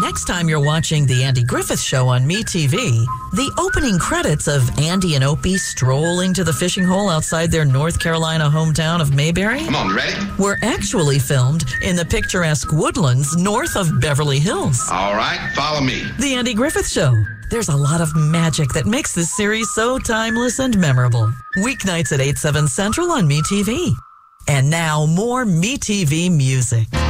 Next time you're watching The Andy Griffith Show on MeTV, the opening credits of Andy and Opie strolling to the fishing hole outside their North Carolina hometown of Mayberry Come on, ready? were actually filmed in the picturesque woodlands north of Beverly Hills. All right, follow me. The Andy Griffith Show. There's a lot of magic that makes this series so timeless and memorable. Weeknights at 8/7 Central on MeTV. And now more MeTV music.